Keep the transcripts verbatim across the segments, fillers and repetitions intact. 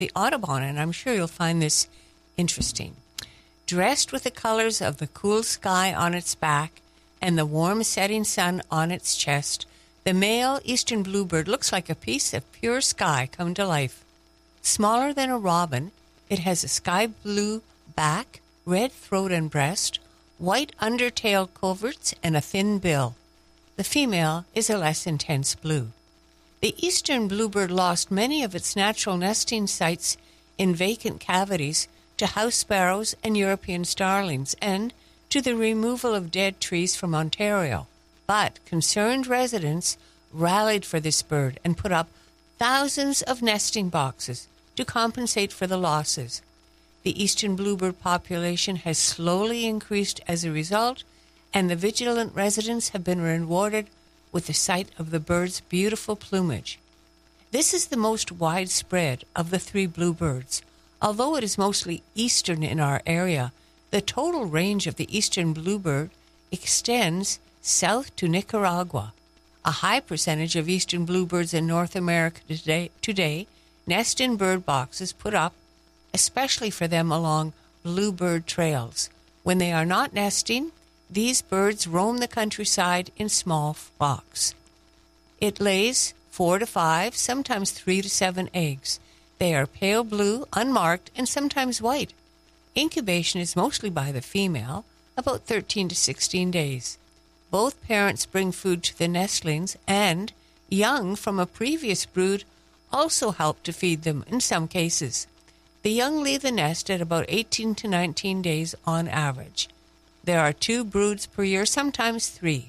the Audubon, and I'm sure you'll find this interesting. Dressed with the colors of the cool sky on its back and the warm setting sun on its chest, the male eastern bluebird looks like a piece of pure sky come to life. Smaller than a robin, it has a sky blue back, red throat and breast, white undertail coverts, and a thin bill. The female is a less intense blue. The eastern bluebird lost many of its natural nesting sites in vacant cavities to house sparrows and European starlings and to the removal of dead trees from Ontario. But concerned residents rallied for this bird and put up thousands of nesting boxes to compensate for the losses. The eastern bluebird population has slowly increased as a result, and the vigilant residents have been rewarded with the sight of the bird's beautiful plumage. This is the most widespread of the three bluebirds. Although it is mostly eastern in our area, the total range of the eastern bluebird extends south to Nicaragua. A high percentage of eastern bluebirds in North America today, today nest in bird boxes put up especially for them along bluebird trails. When they are not nesting, these birds roam the countryside in small flocks. It lays four to five, sometimes three to seven eggs. They are pale blue, unmarked, and sometimes white. Incubation is mostly by the female, about thirteen to sixteen days. Both parents bring food to the nestlings, and young from a previous brood also help to feed them in some cases. The young leave the nest at about eighteen to nineteen days on average. There are two broods per year, sometimes three.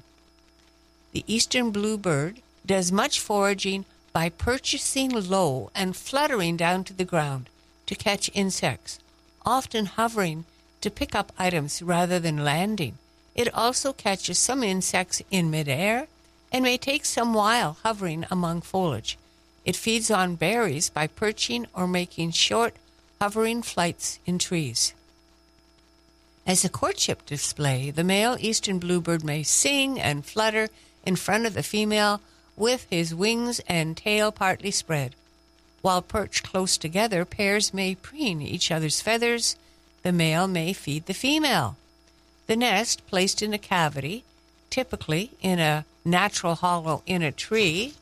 The eastern bluebird does much foraging by perching low and fluttering down to the ground to catch insects, often hovering to pick up items rather than landing. It also catches some insects in midair and may take some while hovering among foliage. It feeds on berries by perching or making short, hovering flights in trees. As a courtship display, the male eastern bluebird may sing and flutter in front of the female with his wings and tail partly spread. While perched close together, pairs may preen each other's feathers. The male may feed the female. The nest, placed in a cavity, typically in a natural hollow in a tree,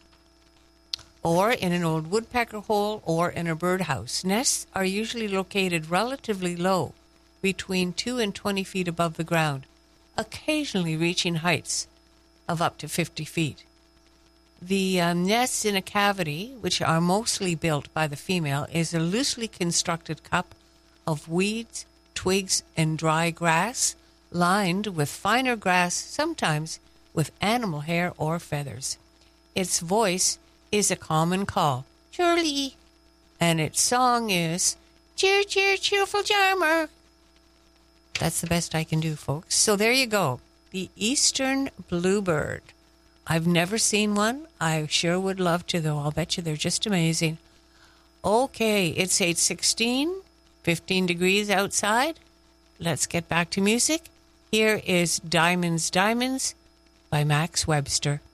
or in an old woodpecker hole, or in a birdhouse. Nests are usually located relatively low, between two and twenty feet above the ground, occasionally reaching heights of up to fifty feet. The um, nests in a cavity, which are mostly built by the female, is a loosely constructed cup of weeds, twigs, and dry grass, lined with finer grass, sometimes with animal hair or feathers. Its voice is a common call, Charlie, and its song is, cheer, cheer, cheerful charmer. That's the best I can do, folks. So there you go, the eastern bluebird. I've never seen one. I sure would love to, though. I'll bet you they're just amazing. Okay, it's eight sixteen, fifteen degrees outside. Let's get back to music. Here is Diamonds, Diamonds by Max Webster.